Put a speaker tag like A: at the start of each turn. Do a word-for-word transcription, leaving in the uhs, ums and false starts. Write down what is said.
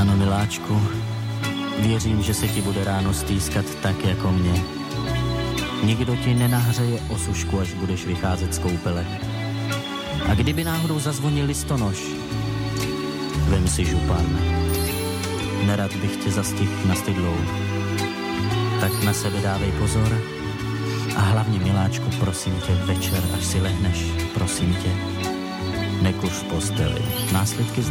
A: Ano, miláčku, věřím, že se ti bude ráno stýskat tak jako mě. Nikdo ti nenahřeje osušku, až budeš vycházet z koupele. A kdyby náhodou zazvonil listonoš, vem si župan. Nerad bych tě zastihl na stydlou. Tak na sebe dávej pozor. A hlavně, miláčku, prosím tě, večer, až si lehneš, prosím tě, nekuř v posteli. Následky znáš.